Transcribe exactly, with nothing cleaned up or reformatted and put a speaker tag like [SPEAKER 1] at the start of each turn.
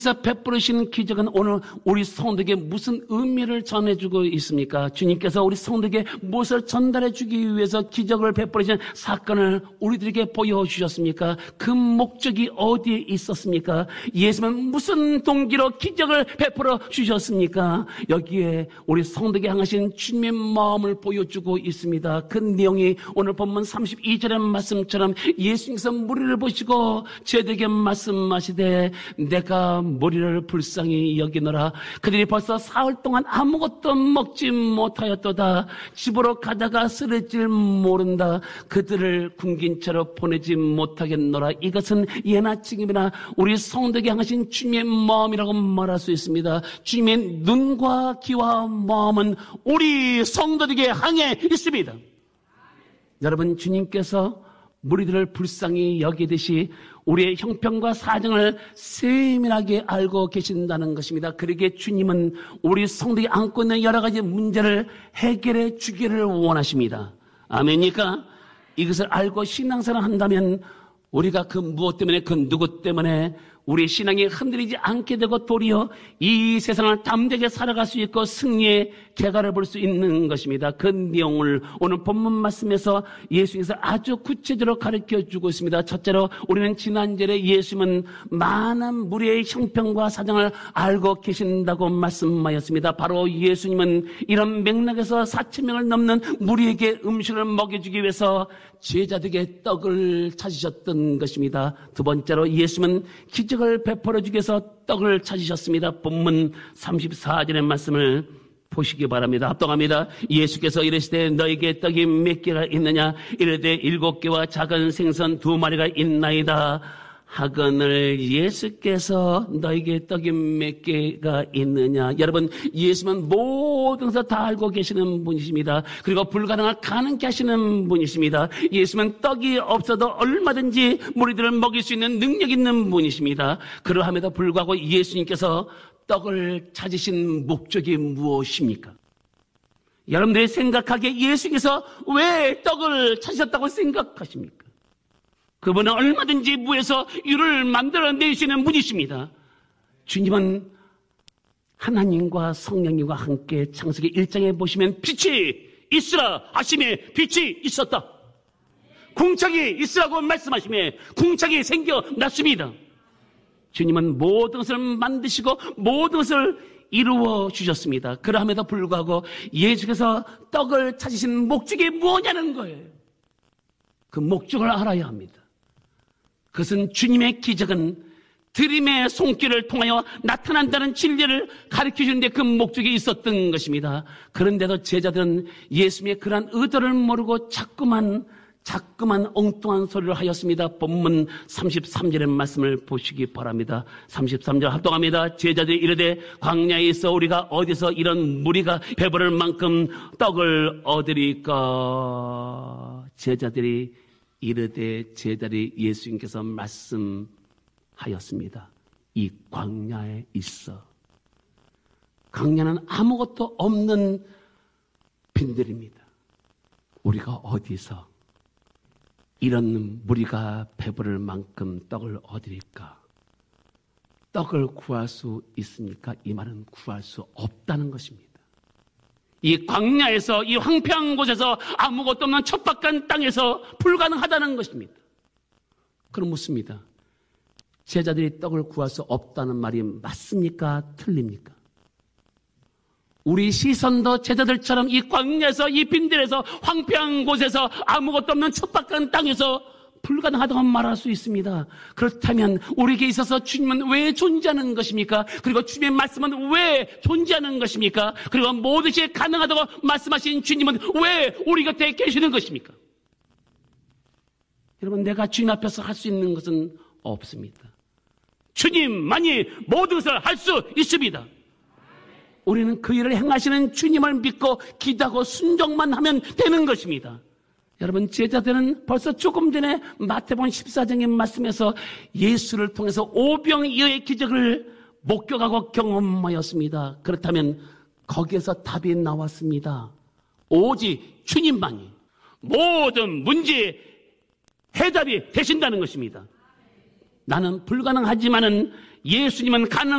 [SPEAKER 1] 베풀으시는 기적은 오늘 우리 성도에게 무슨 의미를 전해주고 있습니까? 주님께서 우리 성도에게 무엇을 전달해주기 위해서 기적을 베풀으시는 사건을 우리들에게 보여주셨습니까? 그 목적이 어디에 있었습니까? 예수님은 무슨 동기로 기적을 베풀어 주셨습니까? 여기에 우리 성도에게 향하신 주님의 마음을 보여주고 있습니다. 그 내용이 오늘 본문 삼십이 절의 말씀처럼 예수님께서 무리를 보시고 제자에게 말씀하시되 내가 머리를 불쌍히 여기노라. 그들이 벌써 사흘 동안 아무것도 먹지 못하였도다. 집으로 가다가 쓰러질 모른다. 그들을 굶긴 채로 보내지 못하겠노라. 이것은 예나 지금이나 우리 성도에게 향하신 주님의 마음이라고 말할 수 있습니다. 주님의 눈과 귀와 마음은 우리 성도들에게 향해 있습니다. 여러분, 주님께서 무리들을 불쌍히 여기듯이 우리의 형편과 사정을 세밀하게 알고 계신다는 것입니다. 그러기에 주님은 우리 성도가 안고 있는 여러 가지 문제를 해결해 주기를 원하십니다. 아멘입니까? 이것을 알고 신앙생활을 한다면 우리가 그 무엇 때문에, 그 누구 때문에 우리 신앙이 흔들리지 않게 되고 도리어 이 세상을 담대하게 살아갈 수 있고 승리의 결과를 볼 수 있는 것입니다. 그 내용을 오늘 본문 말씀에서 예수님께서 아주 구체적으로 가르쳐주고 있습니다. 첫째로 우리는 지난절에 예수님은 많은 무리의 형편과 사정을 알고 계신다고 말씀하였습니다. 바로 예수님은 이런 맥락에서 사천 명을 넘는 무리에게 음식을 먹여주기 위해서 제자들에게 떡을 찾으셨던 것입니다. 두 번째로 예수님은 기적을 베풀어주기 위해서 떡을 찾으셨습니다. 본문 삼십사 절의 말씀을 보시기 바랍니다. 합동합니다. 예수께서 이르시되 너에게 떡이 몇 개가 있느냐? 이르되 일곱 개와 작은 생선 두 마리가 있나이다. 하거늘 예수께서 너에게 떡이 몇 개가 있느냐? 여러분, 예수는 모든 것을 다 알고 계시는 분이십니다. 그리고 불가능을 가능케 하시는 분이십니다. 예수는 떡이 없어도 얼마든지 무리들을 먹일 수 있는 능력 있는 분이십니다. 그러함에도 불구하고 예수님께서 떡을 찾으신 목적이 무엇입니까? 여러분들이 생각하기에 예수께서 왜 떡을 찾으셨다고 생각하십니까? 그분은 얼마든지 무에서 유를 만들어내시는 분이십니다. 주님은 하나님과 성령님과 함께 창세기 일 장에 보시면 빛이 있으라 하시매 빛이 있었다. 궁창이 있으라고 말씀하시매 궁창이 생겨났습니다. 주님은 모든 것을 만드시고 모든 것을 이루어 주셨습니다. 그럼에도 불구하고 예수께서 떡을 찾으신 목적이 뭐냐는 거예요. 그 목적을 알아야 합니다. 그것은 주님의 기적은 드림의 손길을 통하여 나타난다는 진리를 가르쳐주는데 그 목적이 있었던 것입니다. 그런데도 제자들은 예수님의 그러한 의도를 모르고 자꾸만 자꾸만 엉뚱한 소리를 하였습니다. 본문 삼십삼 절의 말씀을 보시기 바랍니다. 삼십삼 절 합동합니다. 제자들이 이르되 광야에 있어 우리가 어디서 이런 무리가 배부를 만큼 떡을 얻으리까? 제자들이 이르되 제자들이 예수님께서 말씀하였습니다. 이 광야에 있어. 광야는 아무것도 없는 빈들입니다. 우리가 어디서 이런 무리가 배부를 만큼 떡을 얻으리까? 떡을 구할 수 있습니까? 이 말은 구할 수 없다는 것입니다. 이 광야에서, 이 황폐한 곳에서, 아무것도 없는 척박한 땅에서 불가능하다는 것입니다. 그럼 묻습니다. 제자들이 떡을 구할 수 없다는 말이 맞습니까? 틀립니까? 우리 시선도 제자들처럼 이 광야에서, 이 빈들에서, 황폐한 곳에서, 아무것도 없는 척박한 땅에서 불가능하다고 말할 수 있습니다. 그렇다면 우리에게 있어서 주님은 왜 존재하는 것입니까? 그리고 주님의 말씀은 왜 존재하는 것입니까? 그리고 모든 것이 가능하다고 말씀하신 주님은 왜 우리 곁에 계시는 것입니까? 여러분, 내가 주님 앞에서 할 수 있는 것은 없습니다. 주님만이 모든 것을 할 수 있습니다. 우리는 그 일을 행하시는 주님을 믿고 기도하고 순종만 하면 되는 것입니다. 여러분, 제자들은 벌써 조금 전에 마태복음 십사 장의 말씀에서 예수를 통해서 오병이어의 기적을 목격하고 경험하였습니다. 그렇다면 거기에서 답이 나왔습니다. 오직 주님만이 모든 문제의 해답이 되신다는 것입니다. 나는 불가능하지만은 예수님은 가난